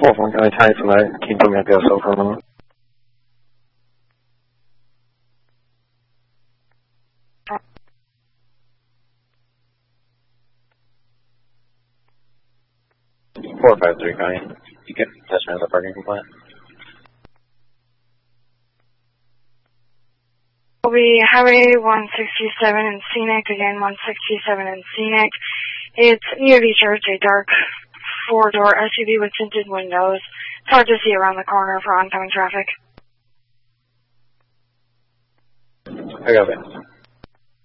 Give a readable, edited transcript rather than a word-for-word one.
方刚才猜出来，听众要不要收工了吗？453 County. You get pedestrians at parking compliant. Will be Highway 167 in Scenic, again 167 in Scenic. It's near the church, a dark four-door SUV with tinted windows. It's hard to see around the corner for oncoming traffic. I got it.